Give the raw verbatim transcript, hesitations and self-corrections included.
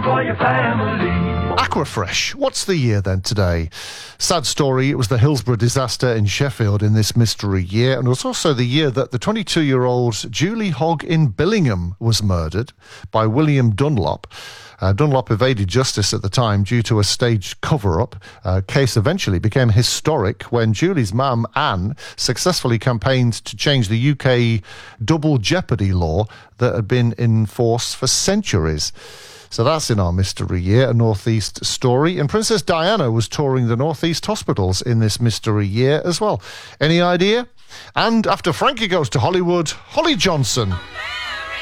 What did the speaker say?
for your family. Aquafresh. What's the year then today? Sad story, it was the Hillsborough disaster in Sheffield in this mystery year, and it was also the year that the twenty-two-year-old Julie Hogg in Billingham was murdered by William Dunlop. Uh, Dunlop evaded justice at the time due to a staged cover-up. Uh, case eventually became historic when Julie's mum, Anne, successfully campaigned to change the U K double jeopardy law that had been in force for centuries. So that's in our mystery year, a North East story. And Princess Diana was touring the North East hospitals in this mystery year as well. Any idea? And after Frankie Goes to Hollywood, Holly Johnson.